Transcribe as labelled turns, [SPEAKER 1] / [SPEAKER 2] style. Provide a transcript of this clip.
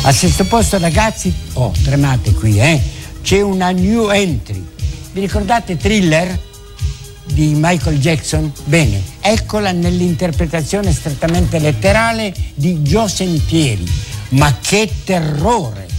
[SPEAKER 1] Al sesto posto, ragazzi, tremate qui, c'è una new entry. Vi ricordate Thriller di Michael Jackson? Bene, eccola nell'interpretazione strettamente letterale di Gio Sempieri. Ma che terrore!